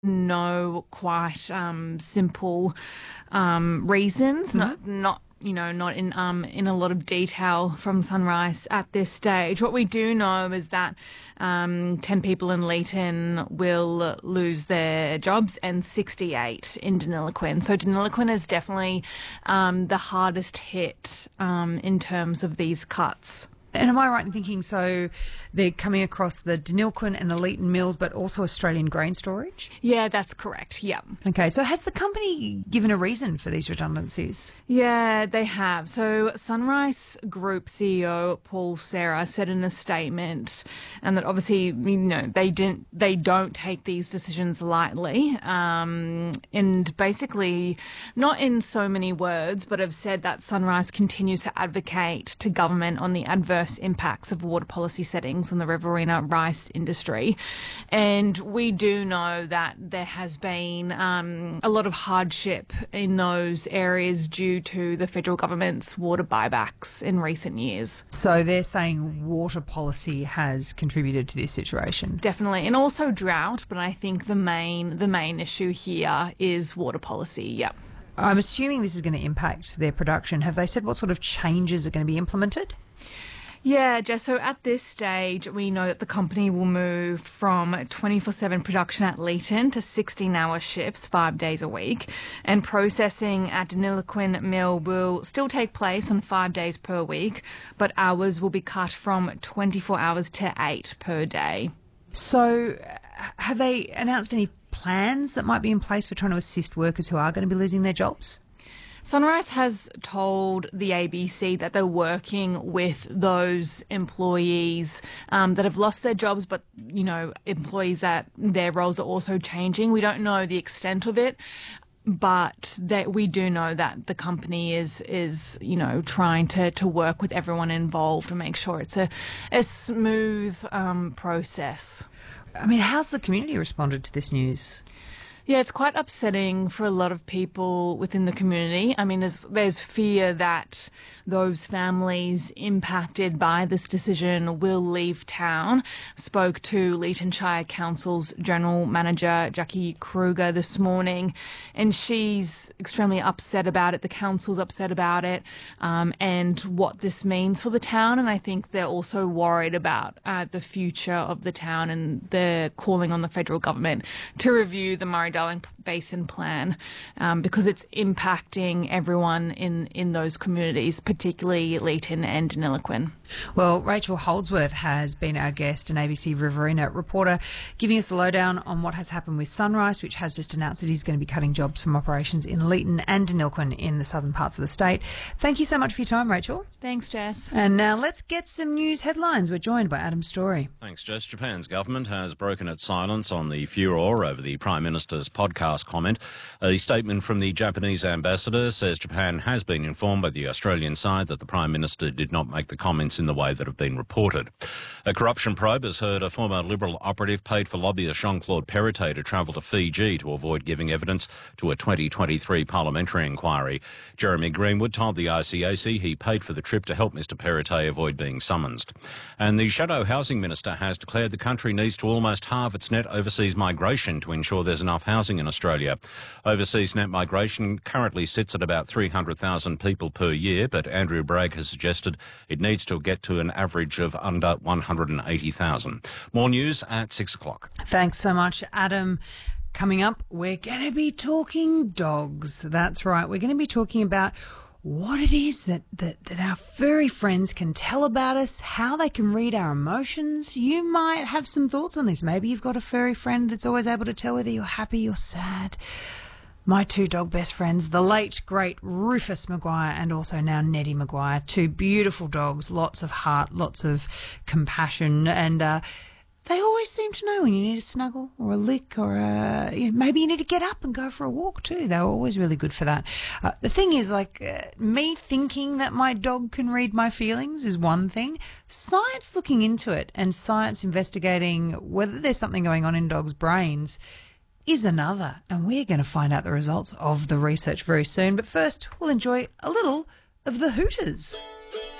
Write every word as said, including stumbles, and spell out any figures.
no quite um, simple um, reasons, Mm-hmm. not not you know not in um in a lot of detail from Sunrise at this stage. What we do know is that um, ten people in Leeton will lose their jobs and sixty-eight in Deniliquin. So Deniliquin is definitely um, the hardest hit um, in terms of these cuts. And am I right in thinking so they're coming across the Deniliquin and the Leeton mills, but also Australian grain storage? Yeah, that's correct. Yeah. Okay, so has the company given a reason for these redundancies? Yeah, they have. So Sunrise Group C E O Paul Serra said in a statement, and that obviously, you know, they didn't, they don't take these decisions lightly, um, and basically, not in so many words, but have said that Sunrise continues to advocate to government on the adverse impacts of water policy settings on the Riverina rice industry. And we do know that there has been um, a lot of hardship in those areas due to the federal government's water buybacks in recent years. So they're saying water policy has contributed to this situation? Definitely. And also drought, but I think the main the main issue here is water policy. Yep. I'm assuming this is going to impact their production. Have they said what sort of changes are going to be implemented? Yeah, Jess, so at this stage, we know that the company will move from twenty-four seven production at Leeton to sixteen-hour shifts, five days a week, and processing at Deniliquin Mill will still take place on five days per week, but hours will be cut from twenty-four hours to eight per day. So have they announced any plans that might be in place for trying to assist workers who are going to be losing their jobs? Sunrise has told the A B C that they're working with those employees um, that have lost their jobs, but, you know, employees that their roles are also changing. We don't know the extent of it, but that we do know that the company is, is you know, trying to, to work with everyone involved to make sure it's a, a smooth um, process. I mean, how's the community responded to this news? Yeah, it's quite upsetting for a lot of people within the community. I mean, there's there's fear that those families impacted by this decision will leave town. Spoke to Leeton Shire Council's General Manager, Jackie Kruger, this morning, and she's extremely upset about it. The council's upset about it, um, and what this means for the town. And I think they're also worried about uh, the future of the town, and they're calling on the federal government to review the Murray-Darling Basin Plan um, because it's impacting everyone in, in those communities, particularly Leeton and Deniliquin. Well, Rachel Holdsworth has been our guest, an A B C Riverina reporter, giving us the lowdown on what has happened with Sunrise, which has just announced that he's going to be cutting jobs from operations in Leeton and Deniliquin in the southern parts of the state. Thank you so much for your time, Rachel. Thanks, Jess. And now let's get some news headlines. We're joined by Adam Story. Thanks, Jess. Japan's government has broken its silence on the furore over the Prime Minister's podcast comment. A statement from the Japanese ambassador says Japan has been informed by the Australian side that the Prime Minister did not make the comments in the way that have been reported. A corruption probe has heard a former Liberal operative paid for lobbyist Jean-Claude Perrottet to travel to Fiji to avoid giving evidence to a twenty twenty-three parliamentary inquiry. Jeremy Greenwood told the I C A C he paid for the trip to help Mr Perrottet avoid being summoned. And the Shadow Housing Minister has declared the country needs to almost halve its net overseas migration to ensure there's enough housing in Australia. Overseas net migration currently sits at about three hundred thousand people per year, but Andrew Bragg has suggested it needs to get to an average of under one hundred eighty thousand. More news at six o'clock. Thanks so much, Adam. Coming up, we're going to be talking dogs. That's right. We're going to be talking about what it is that, that, that our furry friends can tell about us, how they can read our emotions. You might have some thoughts on this. Maybe you've got a furry friend that's always able to tell whether you're happy or sad. My two dog best friends, the late, great Rufus Maguire and also now Neddy Maguire, two beautiful dogs, lots of heart, lots of compassion, and uh, they always seem to know when you need a snuggle or a lick or a, you know, maybe you need to get up and go for a walk too. They're always really good for that. Uh, the thing is, like, uh, me thinking that my dog can read my feelings is one thing. Science looking into it and science investigating whether there's something going on in dogs' brains is another, and we're going to find out the results of the research very soon. But first, we'll enjoy a little of the Hooters.